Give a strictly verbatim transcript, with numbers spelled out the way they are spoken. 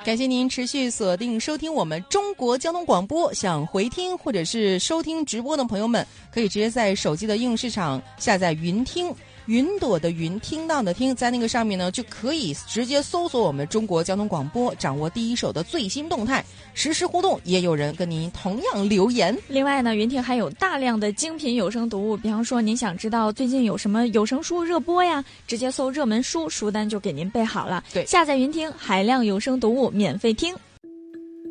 感谢您持续锁定收听我们中国交通广播。想回听或者是收听直播的朋友们，可以直接在手机的应用市场下载云听，云朵的云，听到的听，在那个上面呢就可以直接搜索我们中国交通广播，掌握第一手的最新动态，实时互动，也有人跟您同样留言。 另外呢，云听还有大量的精品有声读物，比方说您想知道最近有什么有声书热播呀，直接搜热门书，书单就给您备好了。 对， 下载云听海量有声读物免费听。